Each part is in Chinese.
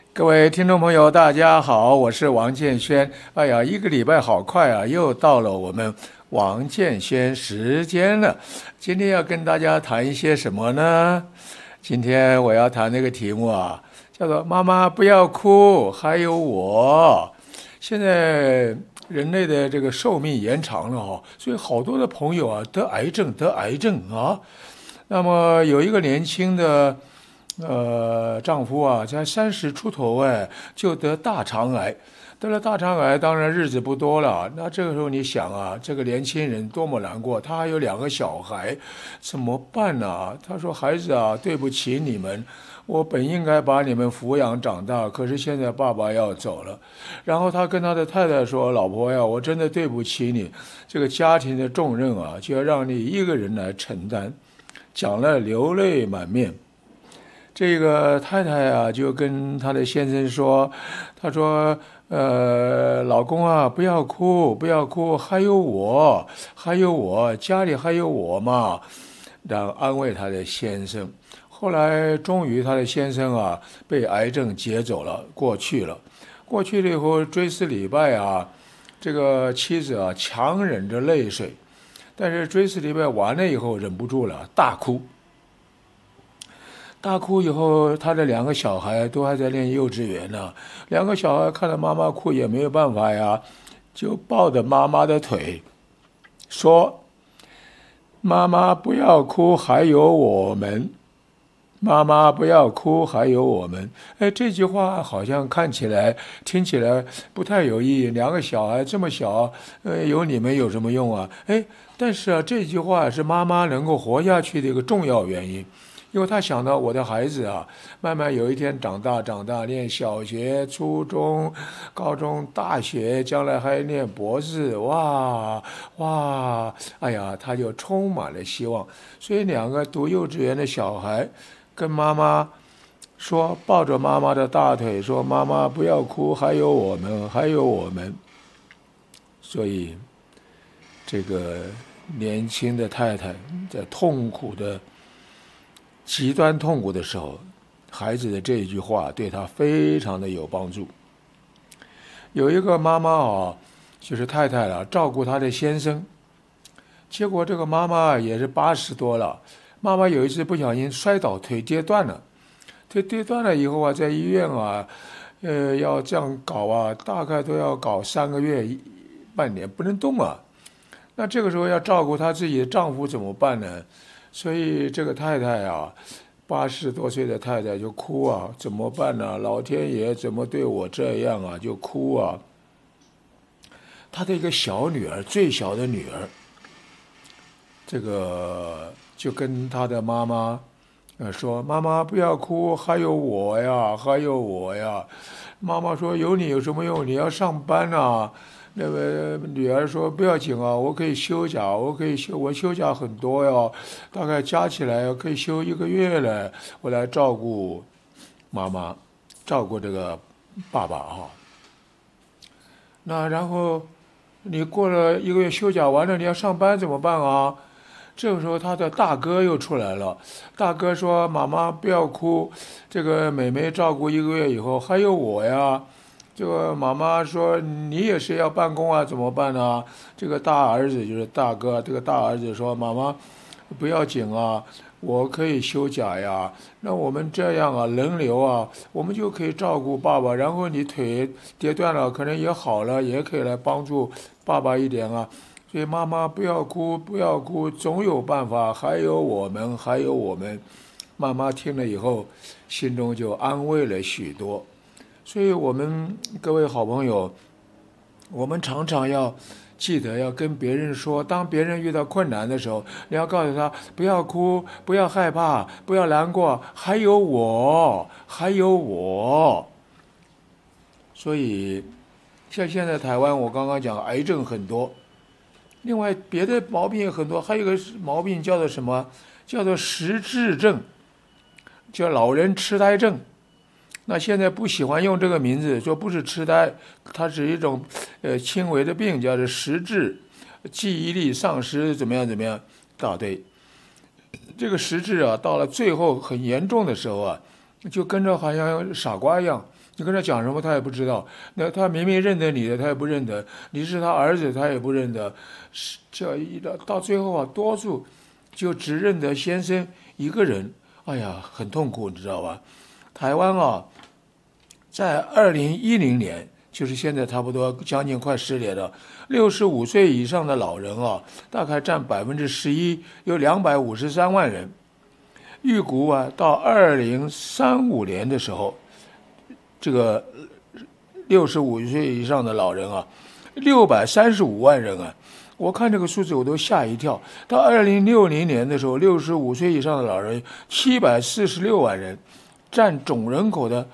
各位听众朋友，大家好，我是王建轩。哎呀，一个礼拜好快啊，又到了我们王建轩时间了。今天要跟大家谈一些什么呢？今天我要谈那个题目啊，叫做“妈妈不要哭，还有我”。现在人类的这个寿命延长了哈，所以好多的朋友啊得癌症啊。那么有一个年轻的丈夫啊，才30出头哎，就得大肠癌。得了大肠癌，当然日子不多了。那这个时候你想啊，这个年轻人多么难过，他还有2个小孩，怎么办呢？他说：“孩子啊，对不起你们，我本应该把你们抚养长大，可是现在爸爸要走了。”然后他跟他的太太说：“老婆呀，我真的对不起你，这个家庭的重任啊，就要让你一个人来承担。”讲了流泪满面。这个太太啊，就跟她的先生说：“她说，老公啊，不要哭，不要哭，还有我，还有我，家里还有我嘛。”然后安慰她的先生。后来终于她的先生啊，被癌症接走了，过去了。过去了以后，追思礼拜啊，这个妻子啊，强忍着泪水，但是追思礼拜完了以后，忍不住了，大哭。大哭以后，他的2个小孩都还在念幼稚园呢。2个小孩看到妈妈哭也没有办法呀，就抱着妈妈的腿，说：“妈妈不要哭，还有我们。妈妈不要哭，还有我们。”哎，这句话好像看起来、听起来不太有意义。2个小孩这么小，有你们有什么用啊？哎，但是啊，这句话是妈妈能够活下去的一个重要原因。因为他想到我的孩子啊，慢慢有一天长大，念小学、初中、高中、大学，将来还念博士，哇哇，哎呀，他就充满了希望。所以2个读幼稚园的小孩跟妈妈说，抱着妈妈的大腿说：“妈妈不要哭，还有我们，还有我们。”所以这个年轻的太太在极端痛苦的时候，孩子的这一句话对他非常的有帮助。有一个妈妈啊，就是太太了，照顾她的先生，结果这个妈妈也是80多了。妈妈有一次不小心摔倒，腿跌断了。腿跌断了以后啊，在医院啊，要这样搞啊，大概都要搞3个月、半年，不能动啊。那这个时候要照顾她自己的丈夫怎么办呢？所以这个太太啊，80多岁的太太就哭啊，怎么办呢？老天爷怎么对我这样啊？就哭啊。她的一个小女儿，最小的女儿，这个就跟她的妈妈说：“妈妈不要哭，还有我呀，还有我呀。”妈妈说：“有你有什么用？你要上班啊。”那个女儿说：“不要紧啊，我可以休假，我休假很多呀，大概加起来可以休1个月了，我来照顾妈妈，照顾这个爸爸哈。那然后你过了1个月休假完了，你要上班怎么办啊？”这个时候他的大哥又出来了，大哥说：“妈妈不要哭，这个妹妹照顾1个月以后还有我呀。”这个妈妈说：“你也是要办公啊，怎么办呢？”这个大儿子就是大哥，这个大儿子说：“妈妈不要紧啊，我可以休假呀。那我们这样啊，轮流啊，我们就可以照顾爸爸。然后你腿跌断了，可能也好了，也可以来帮助爸爸一点啊。所以妈妈不要哭，不要哭，总有办法。还有我们，还有我们。”妈妈听了以后，心中就安慰了许多。所以我们各位好朋友，我们常常要记得要跟别人说，当别人遇到困难的时候，你要告诉他：不要哭，不要害怕，不要难过，还有我，还有我。所以像现在台湾，我刚刚讲癌症很多，另外别的毛病也很多，还有一个毛病叫做什么？叫做失智症，叫老人痴呆症。那现在不喜欢用这个名字，说不是痴呆，它是一种轻微的病，叫做失智，记忆力丧失，怎么样怎么样，大对。这个失智啊，到了最后很严重的时候啊，就跟着好像傻瓜一样， 你跟他讲什么他也不知道。那他明明认得你的，他也不认得；你是他儿子，他也不认得。这到最后啊，多数就只认得先生一个人。哎呀，很痛苦，你知道吧？台湾啊，在2010年，就是现在差不多将近快10年了，65岁以上的老人啊，大概占11%，有253万人。预估啊，到2035年的时候，这个65岁以上的老人啊，635万人啊。我看这个数字我都吓一跳。到2060年的时候，65岁以上的老人746万人，占总人口的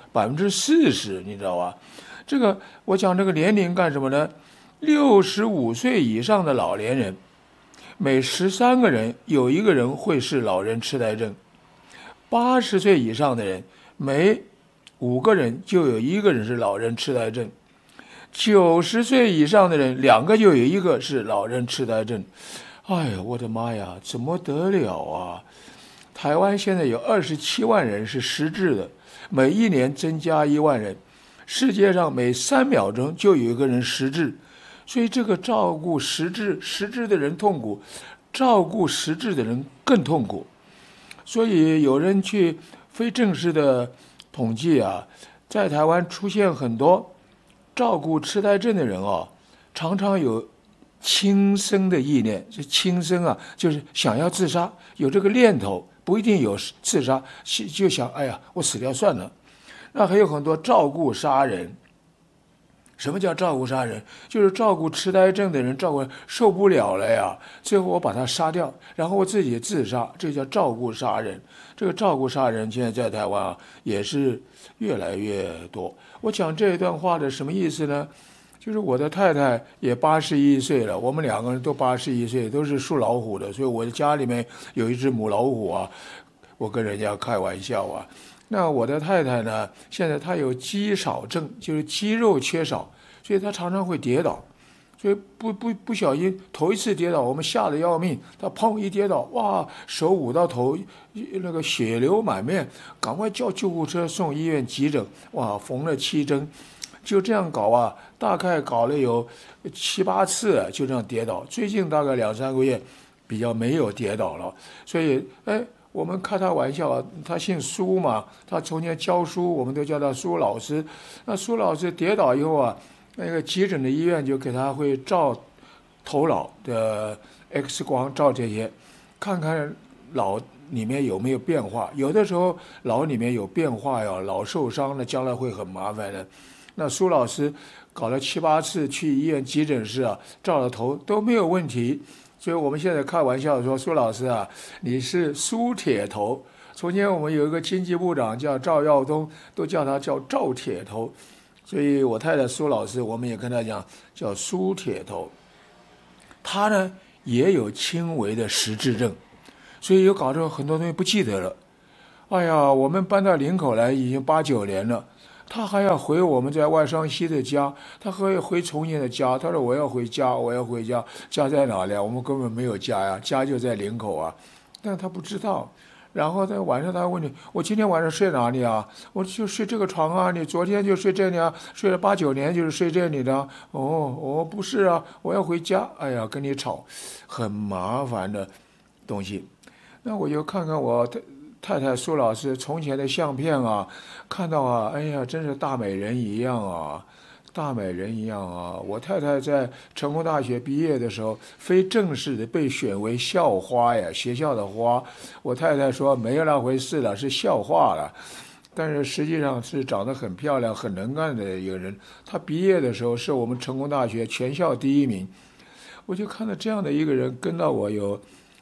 40%，你知道吧？这个我讲这个年龄干什么呢？65岁以上的老年人，每13个人有1个人会是老人痴呆症；80岁以上的人，每5个人就有1个人是老人痴呆症；90岁以上的人，2个就有1个是老人痴呆症。哎呀，我的妈呀，怎么得了啊！台湾现在有27万人是失智的，每1年增加1万人。世界上每3秒钟就有1个人失智，所以这个照顾失智的人痛苦，照顾失智的人更痛苦。所以有人去非正式的统计啊，在台湾出现很多照顾痴呆症的人啊，常常有轻生的意念。这轻生啊，就是想要自杀，有这个念头，不一定有自杀，就想哎呀，我死掉算了。那还有很多照顾杀人。什么叫照顾杀人？就是照顾痴呆症的人，照顾受不了了呀，最后我把他杀掉，然后我自己自杀，这叫照顾杀人。这个照顾杀人现在在台湾啊也是越来越多。我讲这一段话的什么意思呢？就是我的太太也81岁了，我们2个人都81岁，都是属老虎的，所以我的家里面有一只母老虎啊，我跟人家开玩笑啊。那我的太太呢，现在她有肌少症，就是肌肉缺少，所以她常常会跌倒，所以不小心头一次跌倒，我们吓得要命，她砰一跌倒，哇，手捂到头，那个血流满面，赶快叫救护车送医院急诊，哇，缝了7针，就这样搞啊，大概搞了有7、8次，就这样跌倒。最近大概2、3个月比较没有跌倒了，所以我们开他玩笑，他姓苏嘛，他从前教书，我们都叫他苏老师。那苏老师跌倒以后啊，那个急诊的医院就给他会照头脑的 X 光，照这些，看看脑里面有没有变化。有的时候脑里面有变化呀，脑受伤了，将来会很麻烦的。那苏老师搞了7、8次去医院急诊室啊，照了头都没有问题。所以我们现在开玩笑说，苏老师啊，你是苏铁头。从前我们有一个经济部长叫赵耀东，都叫他叫赵铁头。所以我太太苏老师，我们也跟他讲叫苏铁头。他呢也有轻微的失智症，所以有搞得很多东西不记得了。哎呀，我们搬到林口来已经8、9年了。他还要回我们在外双溪的家，他还要回重庆的家。他说我要回家，我要回家，家在哪里啊？我们根本没有家呀，家就在林口啊。但他不知道。然后在晚上他问你，我今天晚上睡哪里啊？我就睡这个床啊。你昨天就睡这里啊？睡了8、9年就是睡这里的。不是啊，我要回家。哎呀，跟你吵，很麻烦的东西。那我就看看我太太苏老师从前的相片啊，看到啊，哎呀，真是大美人一样啊，大美人一样啊！我太太在成功大学毕业的时候，非正式的被选为校花呀，学校的花。我太太说没有那回事了，是校花了。但是实际上是长得很漂亮、很能干的一个人。她毕业的时候是我们成功大学全校第1名。我就看到这样的一个人跟到我有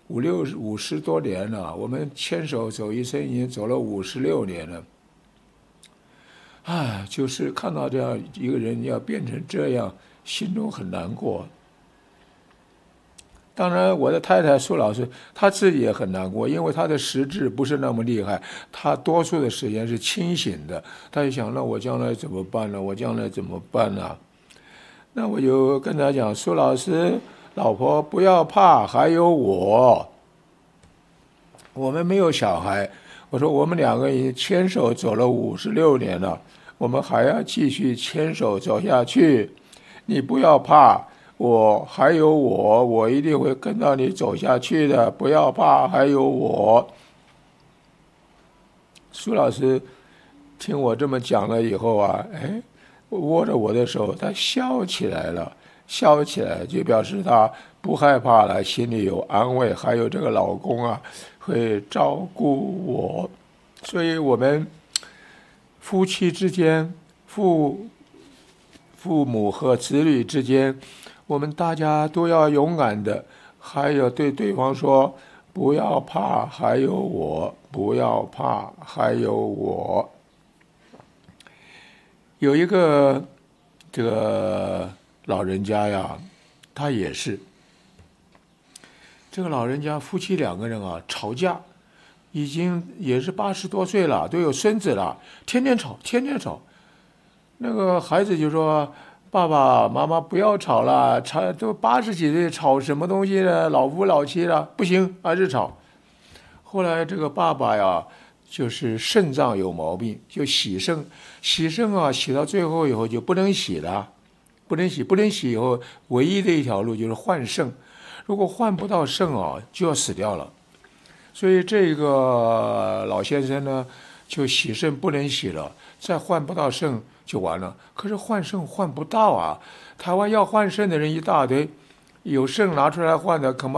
50多年了，我们牵手走一生已经走了56年了。就是看到这样一个人要变成这样，心中很难过。当然我的太太苏老师她自己也很难过，因为她的识智不是那么厉害，她多数的时间是清醒的。她就想，那我将来怎么办呢？我将来怎么办呢？那我就跟她讲，苏老师老婆不要怕，还有我们没有小孩。我说我们2个已经牵手走了56年了， 我们还要继续牵手走下去。你不要怕，我还有我一定会跟到你走下去的，不要怕，还有我。苏老师听我这么讲了以后啊，握着我的手，他笑起来了，笑起来就表示他不害怕了，心里有安慰，还有这个老公啊会照顾我。所以我们夫妻之间，父母和子女之间，我们大家都要勇敢的，还有对对方说，不要怕，还有我，不要怕，还有我。有一个这个老人家呀，他也是这个老人家夫妻两个人啊吵架，已经也是80多岁了，都有孙子了，天天吵，天天吵。那个孩子就说：“爸爸妈妈不要吵了，吵都80几岁，吵什么东西呢？老夫老妻了，不行，还是吵。”后来这个爸爸呀，就是肾脏有毛病，就洗肾，洗肾啊，洗到最后以后就不能洗了，不能洗以后，唯一的一条路就是换肾，如果换不到肾啊，就要死掉了。所以这个老先生呢，就洗肾不能洗了，再换不到肾就完了。可是换肾换不到啊，台湾要换肾的人一大堆，有肾拿出来换的，恐怕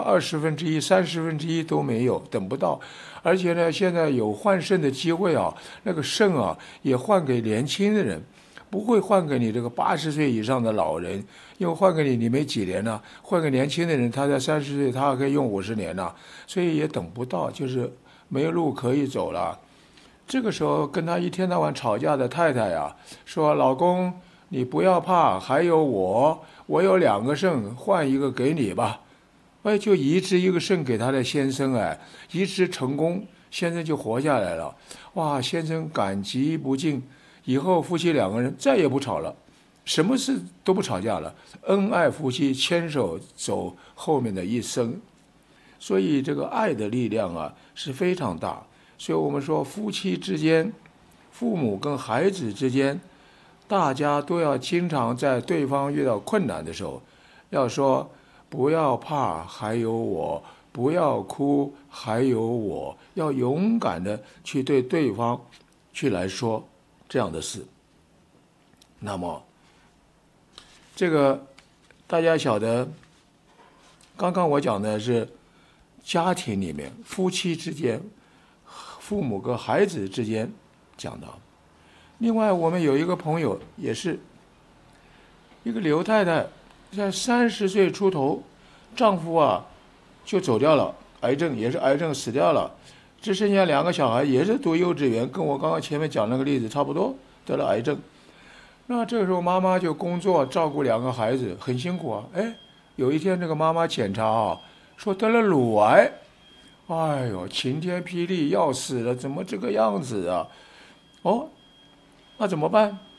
1/20、1/30都没有，等不到。而且呢，现在有换肾的机会啊，那个肾啊也换给年轻的人，不会换给你这个80岁以上的老人，因为换给你没几年呢，换给年轻的人，他在30岁他还可以用50年呢，所以也等不到，就是没有路可以走了。这个时候跟他一天到晚吵架的太太啊，说：“老公，你不要怕，还有我有2个肾，换一个给你吧。”就移植一个肾给他的先生，移植成功，先生就活下来了。哇，先生感激不尽，以后夫妻2个人再也不吵了，什么事都不吵架了，恩爱夫妻牵手走后面的一生。所以这个爱的力量啊是非常大。所以我们说夫妻之间，父母跟孩子之间，大家都要经常在对方遇到困难的时候，要说不要怕，还有我，不要哭，还有我，要勇敢的去对对方去来说这样的事。那么这个大家晓得，刚刚我讲的是家庭里面夫妻之间，父母跟孩子之间讲的。另外我们有一个朋友，也是一个刘太太，在30岁出头，丈夫啊就走掉了，癌症，也是癌症死掉了，只剩下2个小孩，也是读幼稚园，跟我刚刚前面讲那个例子差不多，得了癌症。那这个时候妈妈就工作照顾2个孩子，很辛苦啊。有一天这个妈妈检查啊，说得了乳癌。哎呦，晴天霹雳，要死了，怎么这个样子啊？那怎么办？